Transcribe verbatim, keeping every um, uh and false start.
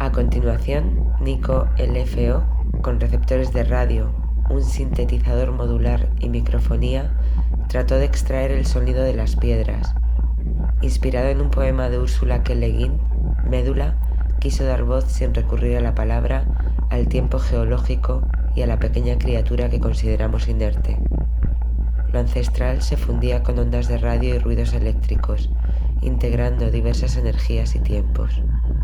A continuación, Nico L F O, con receptores de radio, un sintetizador modular y microfonía, trató de extraer el sonido de las piedras. Inspirado en un poema de Ursula K. Le Guin, Médula quiso dar voz sin recurrir a la palabra, al tiempo geológico y a la pequeña criatura que consideramos inerte. Lo ancestral se fundía con ondas de radio y ruidos eléctricos, integrando diversas energías y tiempos.